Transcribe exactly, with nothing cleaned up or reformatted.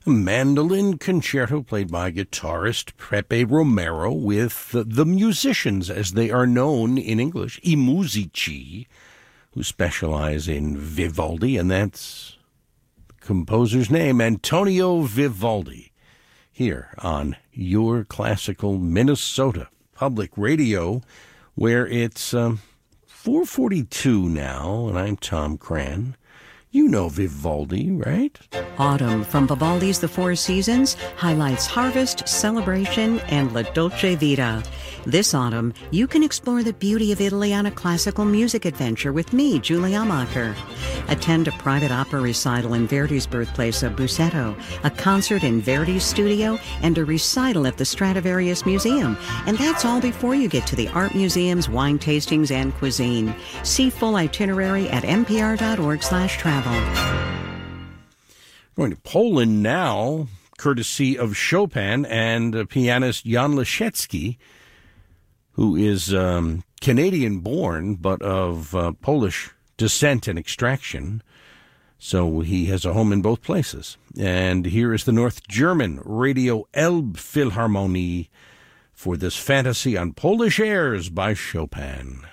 A mandolin concerto played by guitarist Pepe Romero with the, the musicians, as they are known in English, I musici, who specialize in Vivaldi, and that's the composer's name, Antonio Vivaldi, here on Your Classical Minnesota Public Radio, where it's um, four forty-two now, and I'm Tom Cran. You know Vivaldi, right? Autumn from Vivaldi's The Four Seasons highlights harvest, celebration, and La Dolce Vita. This autumn, you can explore the beauty of Italy on a classical music adventure with me, Julie Amacher. Attend a private opera recital in Verdi's birthplace of Busseto, a concert in Verdi's studio, and a recital at the Stradivarius Museum. And that's all before you get to the art museums, wine tastings, and cuisine. See full itinerary at npr.org slash travel. Going to Poland now, courtesy of Chopin and uh, pianist Jan Leszecki, who is um, Canadian-born but of uh, Polish descent and extraction. So he has a home in both places. And here is the North German Radio Elbphilharmonie for this fantasy on Polish airs by Chopin.